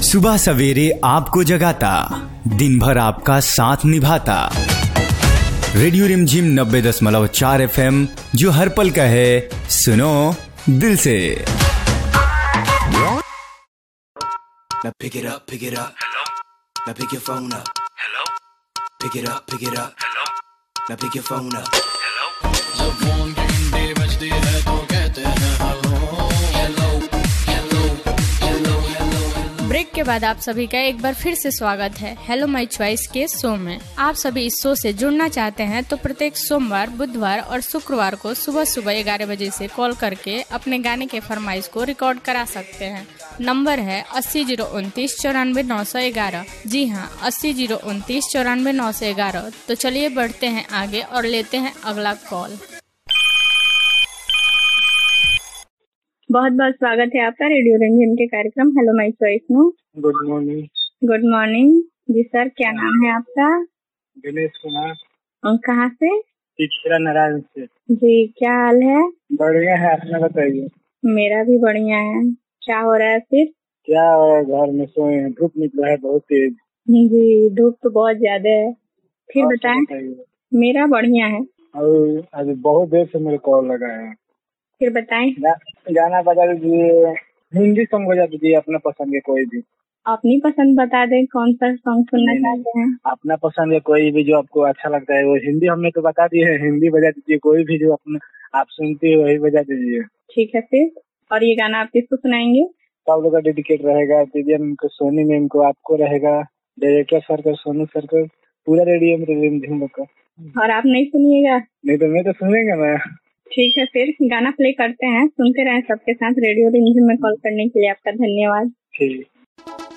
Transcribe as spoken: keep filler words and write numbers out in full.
सुबह सवेरे आपको जगाता, दिन भर आपका साथ निभाता। रेडियो रिमझिम नब्बे दशमलव चार एफ एम, जो हर पल का है सुनो दिल से। Now pick it up, pick it up. Hello. Now pick your phone up. Hello. Pick it up, pick it up. Hello. Now pick your phone up. Hello. जब फोन की घंटी बजती है तो कहते हैं hello hello hello hello hello. Break के बाद आप सभी का एक बार फिर से स्वागत है हेलो माय चॉइस के शो में। आप सभी इस शो से जुड़ना चाहते हैं तो प्रत्येक सोमवार, बुधवार और शुक्रवार को सुबह सुबह ग्यारह बजे से कॉल करके अपने गाने के फरमाइश को रिकॉर्ड करा सकते हैं। नंबर है अस्सी जीरो उनतीस चौरानवे नौ सौ ग्यारह। जी हाँ, अस्सी जीरो उनतीस चौरानवे नौ सौ ग्यारह। तो चलिए बढ़ते हैं आगे और लेते हैं अगला कॉल। बहुत बहुत स्वागत है आपका रेडियो रंजन के कार्यक्रम हेलो माय चॉइस में। Good morning. गुड मॉर्निंग जी सर, क्या नाम है आपका? दिनेश कुमार। और कहाँ से? तीसरा नारायण से। जी, क्या हाल है? बढ़िया है, अपना बताइए। मेरा भी बढ़िया है। क्या हो रहा है फिर? क्या हो रहा है, घर में सोए हैं, धूप निकला है बहुत तेज। जी, धूप तो बहुत ज्यादा है। फिर बताएं। मेरा बढ़िया है। और आज बहुत देर से मेरे कॉल लगा है। फिर बताएं। गाना बजा दीजिए, हिंदी सॉन्ग बजा दीजिए अपना पसंद के कोई भी। अपनी पसंद बता दें, कौन सा सॉन्ग सुनना चाहते हैं? अपना पसंद है कोई भी जो आपको अच्छा लगता है। वो हिंदी हमने तो बता दिए है, हिंदी बजा दीजिए। कोई भी जो अपना आप सुनती है वही बजा दीजिए। ठीक है फिर। और ये गाना आप किसको सुनाएंगे? सब लोग का डेडिकेट रहेगा, दीदी को, सोनी मैम को, आपको रहेगा, डायरेक्टर सर का, सोनू सर का, पूरा रेडियो में रिमझिम का। और आप नहीं सुनिएगा? नहीं तो मैं तो सुनेंगे मैं। ठीक है फिर, गाना प्ले करते हैं, सुनते रहें सबके साथ। रेडियो रिमझिम में कॉल करने के लिए आपका धन्यवाद। ठीक।